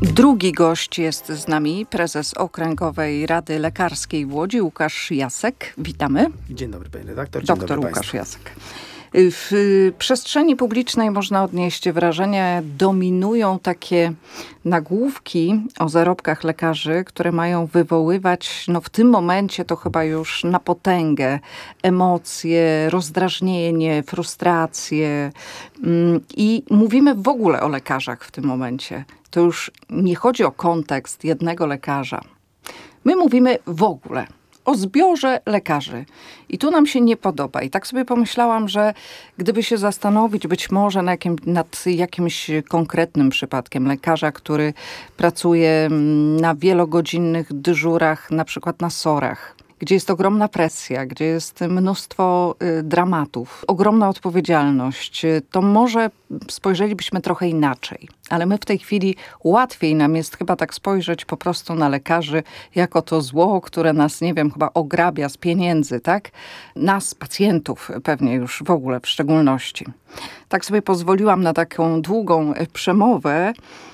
Drugi gość jest z nami, prezes Okręgowej Rady Lekarskiej w Łodzi, Łukasz Jasek. Witamy. Dzień dobry, panie redaktor. Dzień Doktor dobry Łukasz państwu. Jasek. W przestrzeni publicznej można odnieść wrażenie, dominują takie nagłówki o zarobkach lekarzy, które mają wywoływać, w tym momencie to chyba już na potęgę, emocje, rozdrażnienie, frustrację. I mówimy w ogóle o lekarzach w tym momencie. To już nie chodzi o kontekst jednego lekarza. My mówimy w ogóle o zbiorze lekarzy. I tu nam się nie podoba. I tak sobie pomyślałam, że gdyby się zastanowić być może nad jakimś konkretnym przypadkiem lekarza, który pracuje na wielogodzinnych dyżurach, na przykład na SOR-ach, gdzie jest ogromna presja, gdzie jest mnóstwo dramatów, ogromna odpowiedzialność, to może spojrzelibyśmy trochę inaczej. Ale my w tej chwili łatwiej nam jest chyba tak spojrzeć po prostu na lekarzy jako to zło, które nas, chyba ograbia z pieniędzy, tak? Nas, pacjentów pewnie już w ogóle w szczególności. Tak sobie pozwoliłam na taką długą przemowę,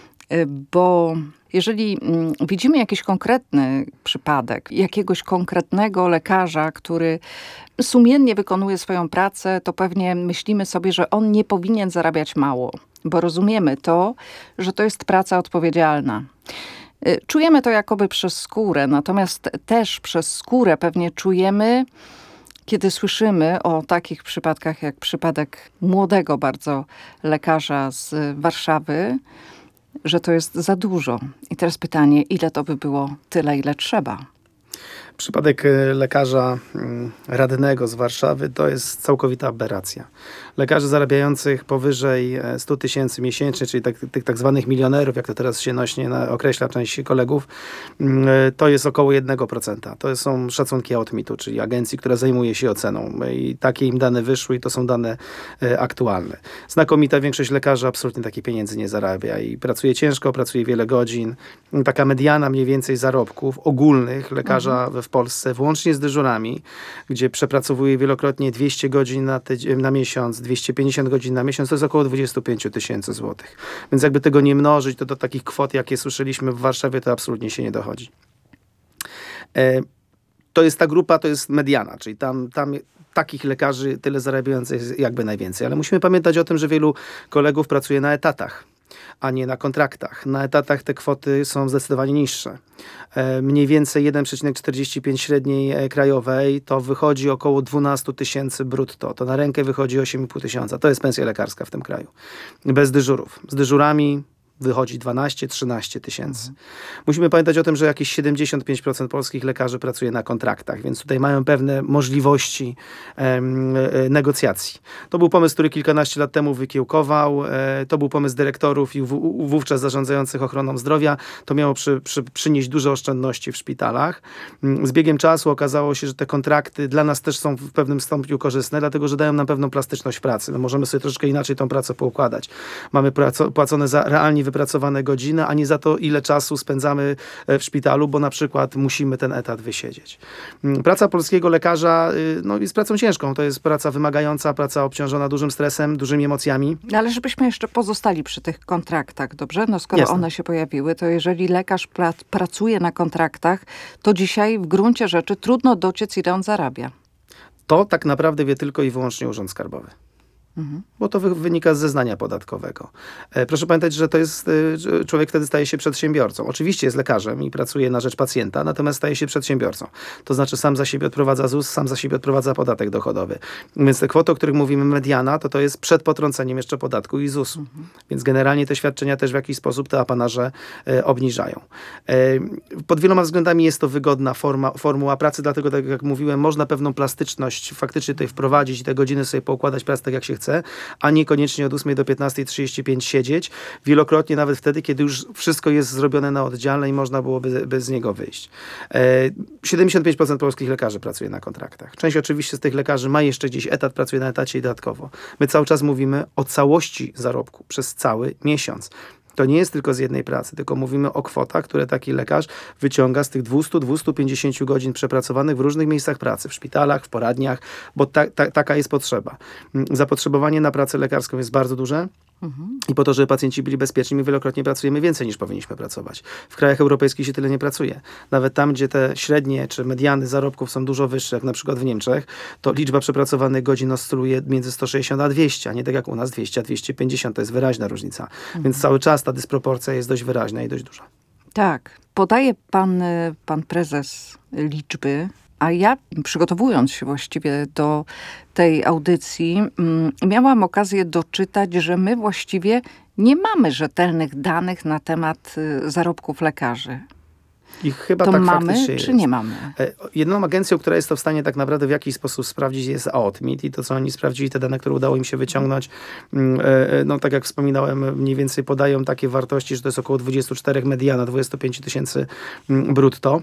bo jeżeli widzimy jakiś konkretny przypadek, jakiegoś konkretnego lekarza, który sumiennie wykonuje swoją pracę, to pewnie myślimy sobie, że on nie powinien zarabiać mało, bo rozumiemy to, że to jest praca odpowiedzialna. Czujemy to jakoby przez skórę, natomiast też przez skórę pewnie czujemy, kiedy słyszymy o takich przypadkach jak przypadek młodego bardzo lekarza z Warszawy, że to jest za dużo. I teraz pytanie, ile to by było tyle, ile trzeba? Przypadek lekarza radnego z Warszawy to jest całkowita aberracja. Lekarzy zarabiających powyżej 100 tysięcy miesięcznie, czyli tych tak zwanych milionerów, jak to teraz się nośnie określa część kolegów, to jest około 1%. To są szacunki Audmitu, czyli agencji, która zajmuje się oceną. I takie im dane wyszły i to są dane aktualne. Znakomita większość lekarzy absolutnie takich pieniędzy nie zarabia i pracuje ciężko, pracuje wiele godzin. Taka mediana mniej więcej zarobków ogólnych lekarza w Polsce, włącznie z dyżurami, gdzie przepracowuje wielokrotnie 200 godzin na miesiąc, 250 godzin na miesiąc, to jest około 25 tysięcy złotych. Więc jakby tego nie mnożyć, to do takich kwot, jakie słyszeliśmy w Warszawie, to absolutnie się nie dochodzi. To jest ta grupa, to jest mediana, czyli tam takich lekarzy, tyle zarabiających jest jakby najwięcej. Ale musimy pamiętać o tym, że wielu kolegów pracuje na etatach, a nie na kontraktach. Na etatach te kwoty są zdecydowanie niższe. Mniej więcej 1,45 średniej krajowej to wychodzi około 12 tysięcy brutto. To na rękę wychodzi 8,5 tysiąca. To jest pensja lekarska w tym kraju. Bez dyżurów. Z dyżurami wychodzi 12-13 tysięcy. Musimy pamiętać o tym, że jakieś 75% polskich lekarzy pracuje na kontraktach, więc tutaj mają pewne możliwości negocjacji. To był pomysł, który kilkanaście lat temu wykiełkował. To był pomysł dyrektorów i wówczas zarządzających ochroną zdrowia. To miało przynieść duże oszczędności w szpitalach. Z biegiem czasu okazało się, że te kontrakty dla nas też są w pewnym stopniu korzystne, dlatego że dają nam pewną plastyczność pracy. My możemy sobie troszeczkę inaczej tą pracę poukładać. Mamy płacone za realnie wypracowane godziny, a nie za to, ile czasu spędzamy w szpitalu, bo na przykład musimy ten etat wysiedzieć. Praca polskiego lekarza jest pracą ciężką. To jest praca wymagająca, praca obciążona dużym stresem, dużymi emocjami. Ale żebyśmy jeszcze pozostali przy tych kontraktach, dobrze? Skoro Jasne. One się pojawiły, to jeżeli lekarz pracuje na kontraktach, to dzisiaj w gruncie rzeczy trudno dociec, ile on zarabia. To tak naprawdę wie tylko i wyłącznie Urząd Skarbowy. Bo to wynika z zeznania podatkowego. Proszę pamiętać, że to jest, człowiek wtedy staje się przedsiębiorcą. Oczywiście jest lekarzem i pracuje na rzecz pacjenta, natomiast staje się przedsiębiorcą. To znaczy sam za siebie odprowadza ZUS, sam za siebie odprowadza podatek dochodowy. Więc te kwoty, o których mówimy, mediana, to jest przed potrąceniem jeszcze podatku i ZUS-u. Więc generalnie te świadczenia też w jakiś sposób te apanarze obniżają. Pod wieloma względami jest to wygodna formuła pracy, dlatego tak jak mówiłem, można pewną plastyczność faktycznie tutaj wprowadzić i te godziny sobie poukładać pracę tak jak się chce, a niekoniecznie od 8 do 15:35 siedzieć. Wielokrotnie nawet wtedy, kiedy już wszystko jest zrobione na oddziale i można byłoby z niego wyjść. 75% polskich lekarzy pracuje na kontraktach. Część oczywiście z tych lekarzy ma jeszcze gdzieś etat, pracuje na etacie i dodatkowo. My cały czas mówimy o całości zarobku przez cały miesiąc. To nie jest tylko z jednej pracy, tylko mówimy o kwotach, które taki lekarz wyciąga z tych 200-250 godzin przepracowanych w różnych miejscach pracy, w szpitalach, w poradniach, bo taka jest potrzeba. Zapotrzebowanie na pracę lekarską jest bardzo duże. I po to, żeby pacjenci byli bezpieczni, my wielokrotnie pracujemy więcej niż powinniśmy pracować. W krajach europejskich się tyle nie pracuje. Nawet tam, gdzie te średnie czy mediany zarobków są dużo wyższe, jak na przykład w Niemczech, to liczba przepracowanych godzin oscyluje między 160 a 200, a nie tak jak u nas 200 a 250. To jest wyraźna różnica. Więc cały czas ta dysproporcja jest dość wyraźna i dość duża. Tak. Podaje pan prezes liczby, a ja przygotowując się właściwie do tej audycji, miałam okazję doczytać, że my właściwie nie mamy rzetelnych danych na temat zarobków lekarzy. I chyba to tak mamy, faktycznie czy jest. nie mamy? Jedyną agencją, która jest to w stanie tak naprawdę w jakiś sposób sprawdzić, jest AOTMIT i to, co oni sprawdzili, te dane, które udało im się wyciągnąć, no tak jak wspominałem, mniej więcej podają takie wartości, że to jest około 24 mediana, 25 tysięcy brutto.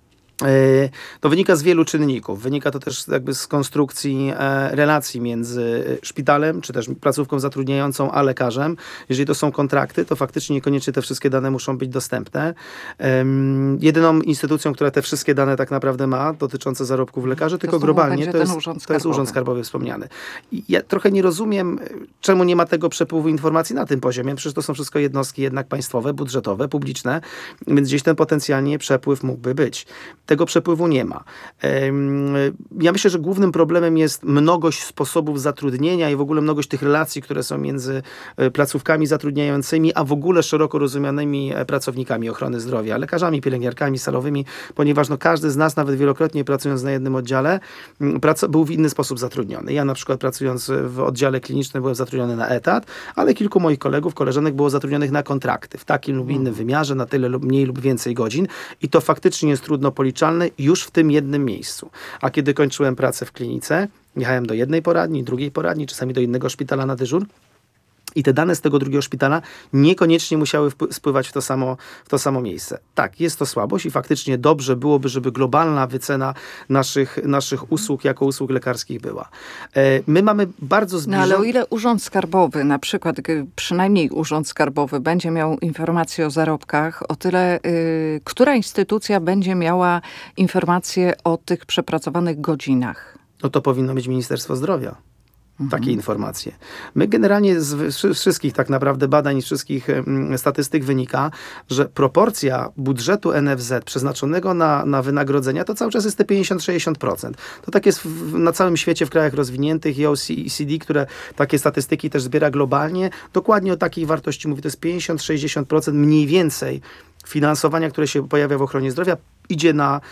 To wynika z wielu czynników. Wynika to też jakby z konstrukcji relacji między szpitalem, czy też placówką zatrudniającą, a lekarzem. Jeżeli to są kontrakty, to faktycznie niekoniecznie te wszystkie dane muszą być dostępne. Jedyną instytucją, która te wszystkie dane tak naprawdę ma, dotyczące zarobków lekarzy, tylko globalnie, to jest Urząd Skarbowy wspomniany. I ja trochę nie rozumiem, czemu nie ma tego przepływu informacji na tym poziomie. Przecież to są wszystko jednostki jednak państwowe, budżetowe, publiczne, więc gdzieś ten potencjalnie przepływ mógłby być. Tego przepływu nie ma. Ja myślę, że głównym problemem jest mnogość sposobów zatrudnienia i w ogóle mnogość tych relacji, które są między placówkami zatrudniającymi, a w ogóle szeroko rozumianymi pracownikami ochrony zdrowia, lekarzami, pielęgniarkami salowymi, ponieważ no, każdy z nas, nawet wielokrotnie pracując na jednym oddziale, był w inny sposób zatrudniony. Ja na przykład pracując w oddziale klinicznym byłem zatrudniony na etat, ale kilku moich kolegów, koleżanek było zatrudnionych na kontrakty w takim lub innym wymiarze, na tyle lub mniej lub więcej godzin i to faktycznie jest trudno policzalne już w tym jednym miejscu. A kiedy kończyłem pracę w klinice, jechałem do jednej poradni, drugiej poradni, czasami do innego szpitala na dyżur i te dane z tego drugiego szpitala niekoniecznie musiały spływać w to samo miejsce. Tak, jest to słabość i faktycznie dobrze byłoby, żeby globalna wycena naszych usług jako usług lekarskich była. My mamy bardzo zbliżone... No ale o ile Urząd Skarbowy, na przykład przynajmniej Urząd Skarbowy będzie miał informacje o zarobkach, o tyle która instytucja będzie miała informacje o tych przepracowanych godzinach? No to powinno być Ministerstwo Zdrowia. Takie informacje. My generalnie z wszystkich tak naprawdę badań, z wszystkich statystyk wynika, że proporcja budżetu NFZ przeznaczonego na wynagrodzenia to cały czas jest te 50-60%. To tak jest na całym świecie, w krajach rozwiniętych i OECD, które takie statystyki też zbiera globalnie. Dokładnie o takiej wartości mówi, to jest 50-60% mniej więcej finansowania, które się pojawia w ochronie zdrowia, idzie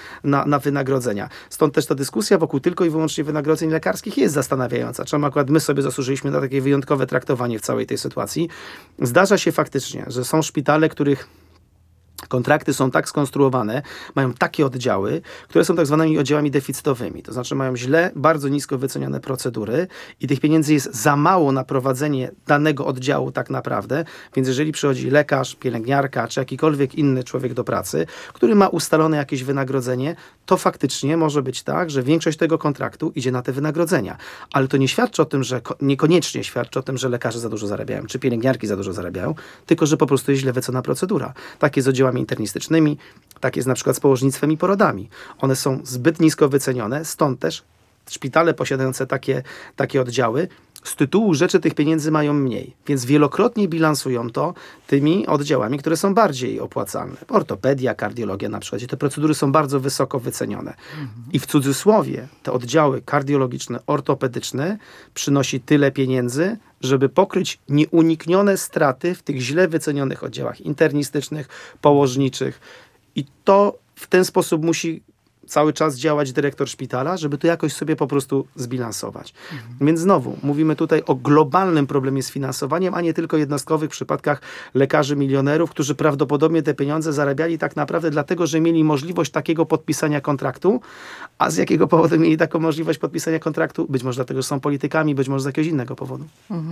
na wynagrodzenia. Stąd też ta dyskusja wokół tylko i wyłącznie wynagrodzeń lekarskich jest zastanawiająca. Czemu akurat my sobie zasłużyliśmy na takie wyjątkowe traktowanie w całej tej sytuacji. Zdarza się faktycznie, że są szpitale, których kontrakty są tak skonstruowane, mają takie oddziały, które są tak zwanymi oddziałami deficytowymi. To znaczy mają bardzo nisko wycenione procedury i tych pieniędzy jest za mało na prowadzenie danego oddziału tak naprawdę. Więc jeżeli przychodzi lekarz, pielęgniarka czy jakikolwiek inny człowiek do pracy, który ma ustalone jakieś wynagrodzenie, to faktycznie może być tak, że większość tego kontraktu idzie na te wynagrodzenia. Ale to nie świadczy o tym, że niekoniecznie świadczy o tym, że lekarze za dużo zarabiają, czy pielęgniarki za dużo zarabiają, tylko że po prostu jest źle wyceniona procedura. Tak jest z oddziałami internistycznymi, tak jest na przykład z położnictwem i porodami. One są zbyt nisko wycenione, stąd też szpitale posiadające takie oddziały z tytułu rzeczy tych pieniędzy mają mniej, więc wielokrotnie bilansują to tymi oddziałami, które są bardziej opłacalne. Ortopedia, kardiologia na przykład, gdzie te procedury są bardzo wysoko wycenione. I w cudzysłowie te oddziały kardiologiczne, ortopedyczne przynosi tyle pieniędzy, żeby pokryć nieuniknione straty w tych źle wycenionych oddziałach internistycznych, położniczych. I to w ten sposób musi cały czas działać dyrektor szpitala, żeby to jakoś sobie po prostu zbilansować. Więc znowu, mówimy tutaj o globalnym problemie z finansowaniem, a nie tylko jednostkowych przypadkach lekarzy milionerów, którzy prawdopodobnie te pieniądze zarabiali tak naprawdę dlatego, że mieli możliwość takiego podpisania kontraktu, a z jakiego powodu mieli taką możliwość podpisania kontraktu? Być może dlatego, że są politykami, być może z jakiegoś innego powodu.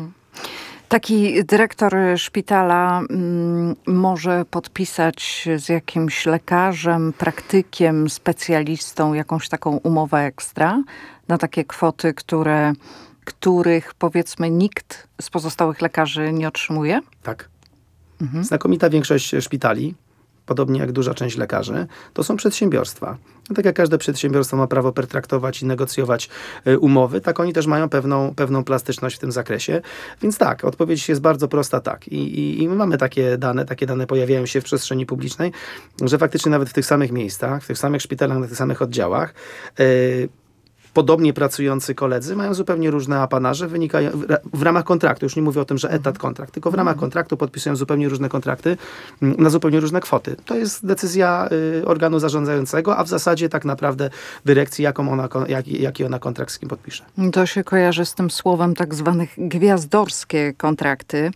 Taki dyrektor szpitala może podpisać z jakimś lekarzem, praktykiem, specjalistą jakąś taką umowę ekstra na takie kwoty, których powiedzmy nikt z pozostałych lekarzy nie otrzymuje? Tak. Znakomita większość szpitali podobnie jak duża część lekarzy, to są przedsiębiorstwa. Tak jak każde przedsiębiorstwo ma prawo pertraktować i negocjować umowy, tak oni też mają pewną plastyczność w tym zakresie. Więc tak, odpowiedź jest bardzo prosta, tak. I my mamy takie dane pojawiają się w przestrzeni publicznej, że faktycznie nawet w tych samych miejscach, w tych samych szpitalach, na tych samych oddziałach podobnie pracujący koledzy mają zupełnie różne apanaże, wynikają w ramach kontraktu. Już nie mówię o tym, że etat kontrakt, tylko w ramach kontraktu podpisują zupełnie różne kontrakty na zupełnie różne kwoty. To jest decyzja organu zarządzającego, a w zasadzie tak naprawdę dyrekcji, jaki ona kontrakt z kim podpisze. To się kojarzy z tym słowem tak zwanych gwiazdorskie kontrakty.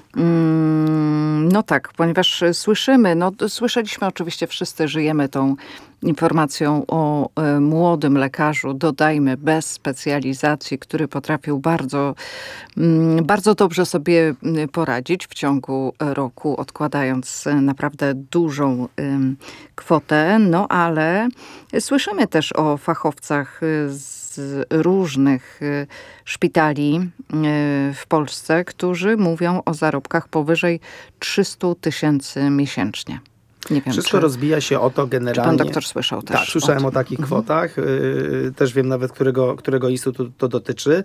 No tak, ponieważ słyszeliśmy oczywiście, wszyscy żyjemy tą informacją o młodym lekarzu, dodajmy bez specjalizacji, który potrafił bardzo dobrze sobie poradzić w ciągu roku, odkładając naprawdę dużą kwotę, no ale słyszymy też o fachowcach z różnych szpitali w Polsce, którzy mówią o zarobkach powyżej 300 000 miesięcznie. Nie wiem, wszystko rozbija się o to generalnie. Czy pan doktor słyszał też? Tak, słyszałem o takich kwotach. Też wiem nawet, którego instytutu to dotyczy.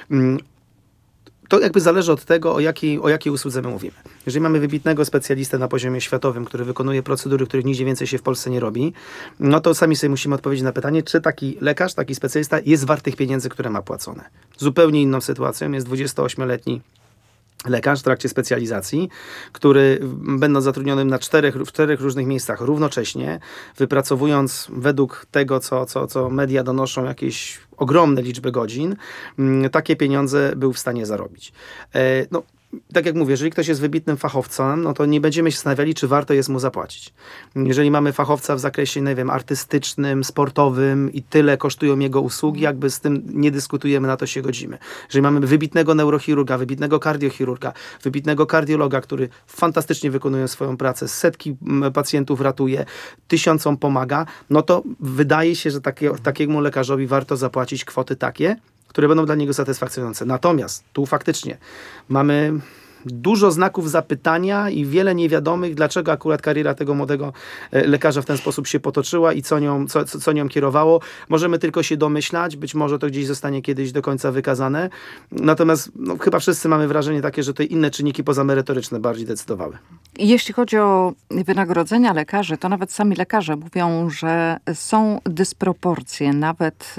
To jakby zależy od tego, o jakiej usłudze my mówimy. Jeżeli mamy wybitnego specjalistę na poziomie światowym, który wykonuje procedury, których nigdzie więcej się w Polsce nie robi, no to sami sobie musimy odpowiedzieć na pytanie, czy taki lekarz, taki specjalista jest wart tych pieniędzy, które ma płacone. Zupełnie inną sytuacją jest 28-letni lekarz w trakcie specjalizacji, który będąc zatrudnionym w czterech różnych miejscach równocześnie, wypracowując według tego, co media donoszą, jakieś ogromne liczby godzin, takie pieniądze był w stanie zarobić. Tak jak mówię, jeżeli ktoś jest wybitnym fachowcem, no to nie będziemy się zastanawiali, czy warto jest mu zapłacić. Jeżeli mamy fachowca w zakresie, nie wiem, artystycznym, sportowym i tyle kosztują jego usługi, jakby z tym nie dyskutujemy, na to się godzimy. Jeżeli mamy wybitnego neurochirurga, wybitnego kardiochirurga, wybitnego kardiologa, który fantastycznie wykonuje swoją pracę, setki pacjentów ratuje, tysiącom pomaga, no to wydaje się, że takiemu lekarzowi warto zapłacić kwoty takie, które będą dla niego satysfakcjonujące. Natomiast tu faktycznie mamy dużo znaków zapytania i wiele niewiadomych, dlaczego akurat kariera tego młodego lekarza w ten sposób się potoczyła i co nią kierowało. Możemy tylko się domyślać, być może to gdzieś zostanie kiedyś do końca wykazane. Natomiast chyba wszyscy mamy wrażenie takie, że te inne czynniki pozamerytoryczne bardziej decydowały. Jeśli chodzi o wynagrodzenia lekarzy, to nawet sami lekarze mówią, że są dysproporcje, nawet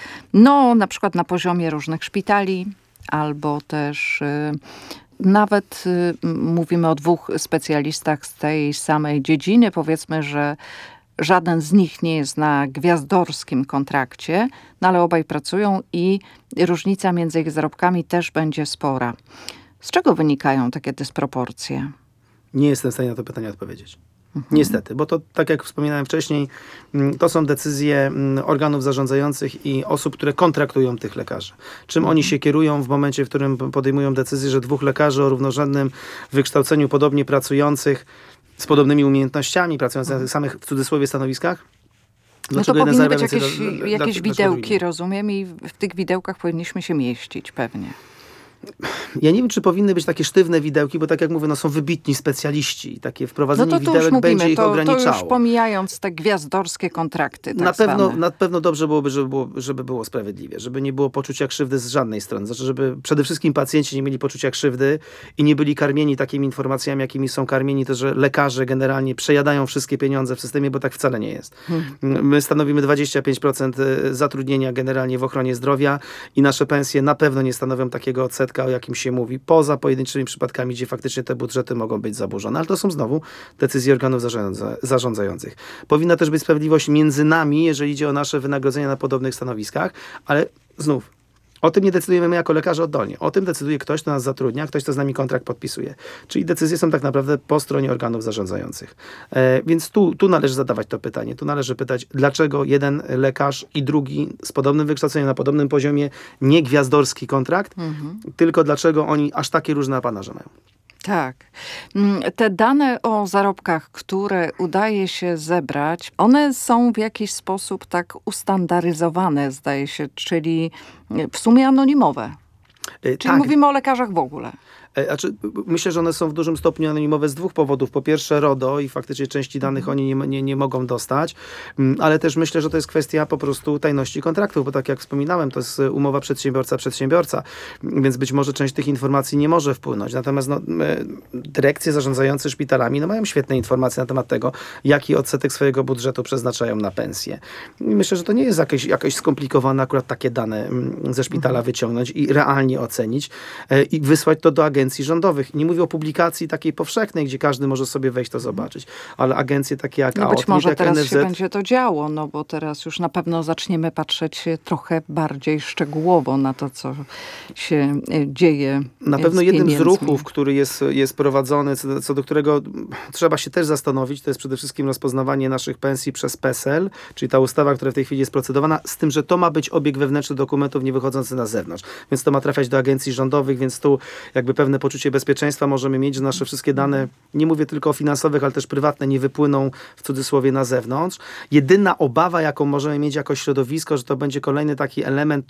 na przykład na poziomie różnych szpitali, albo też nawet mówimy o dwóch specjalistach z tej samej dziedziny. Powiedzmy, że żaden z nich nie jest na gwiazdorskim kontrakcie, no ale obaj pracują i różnica między ich zarobkami też będzie spora. Z czego wynikają takie dysproporcje? Nie jestem w stanie na to pytanie odpowiedzieć. Niestety, bo to, tak jak wspominałem wcześniej, to są decyzje organów zarządzających i osób, które kontraktują tych lekarzy. Czym oni się kierują w momencie, w którym podejmują decyzję, że dwóch lekarzy o równorzędnym wykształceniu, podobnie pracujących, z podobnymi umiejętnościami, pracujących na tych samych, w cudzysłowie, stanowiskach. No to powinny być jakieś widełki, rozumiem, i w tych widełkach powinniśmy się mieścić pewnie. Ja nie wiem, czy powinny być takie sztywne widełki, bo tak jak mówię, są wybitni specjaliści i takie wprowadzenie widełek będzie ich ograniczało. To już pomijając te gwiazdorskie kontrakty. Na pewno dobrze byłoby, żeby było sprawiedliwie, żeby nie było poczucia krzywdy z żadnej strony. Znaczy, żeby przede wszystkim pacjenci nie mieli poczucia krzywdy i nie byli karmieni takimi informacjami, jakimi są karmieni, to że lekarze generalnie przejadają wszystkie pieniądze w systemie, bo tak wcale nie jest. My stanowimy 25% zatrudnienia generalnie w ochronie zdrowia i nasze pensje na pewno nie stanowią takiego odsetka, o jakim się mówi, poza pojedynczymi przypadkami, gdzie faktycznie te budżety mogą być zaburzone. Ale to są znowu decyzje organów zarządzających. Powinna też być sprawiedliwość między nami, jeżeli idzie o nasze wynagrodzenia na podobnych stanowiskach, ale znów, o tym nie decydujemy my jako lekarze oddolnie. O tym decyduje ktoś, kto nas zatrudnia, ktoś, kto z nami kontrakt podpisuje. Czyli decyzje są tak naprawdę po stronie organów zarządzających. Więc tu należy zadawać to pytanie. Tu należy pytać, dlaczego jeden lekarz i drugi z podobnym wykształceniem, na podobnym poziomie, nie gwiazdorski kontrakt, tylko dlaczego oni aż takie różne apanaże mają. Tak. Te dane o zarobkach, które udaje się zebrać, one są w jakiś sposób tak ustandaryzowane, zdaje się, czyli w sumie anonimowe. Czyli mówimy o lekarzach w ogóle. Myślę, że one są w dużym stopniu anonimowe z dwóch powodów. Po pierwsze RODO i faktycznie części danych oni nie mogą dostać, ale też myślę, że to jest kwestia po prostu tajności kontraktów, bo tak jak wspominałem, to jest umowa przedsiębiorca, więc być może część tych informacji nie może wpłynąć. Natomiast dyrekcje zarządzające szpitalami mają świetne informacje na temat tego, jaki odsetek swojego budżetu przeznaczają na pensje. I myślę, że to nie jest jakoś skomplikowane akurat takie dane ze szpitala wyciągnąć i realnie ocenić i wysłać to do agencji rządowych. Nie mówię o publikacji takiej powszechnej, gdzie każdy może sobie wejść to zobaczyć, ale agencje takie jak AOT, być może jak teraz NFZ, się będzie to działo, bo teraz już na pewno zaczniemy patrzeć trochę bardziej szczegółowo na to, co się dzieje na pewno z jednym z pieniędzmi. ruchów, który jest prowadzony, co do którego trzeba się też zastanowić, to jest przede wszystkim rozpoznawanie naszych pensji przez PESEL, czyli ta ustawa, która w tej chwili jest procedowana, z tym, że to ma być obieg wewnętrzny dokumentów nie wychodzący na zewnątrz. Więc to ma trafiać do agencji rządowych, więc tu jakby pewne poczucie bezpieczeństwa możemy mieć, że nasze wszystkie dane, nie mówię tylko o finansowych, ale też prywatne, nie wypłyną w cudzysłowie na zewnątrz. Jedyna obawa, jaką możemy mieć jako środowisko, że to będzie kolejny taki element,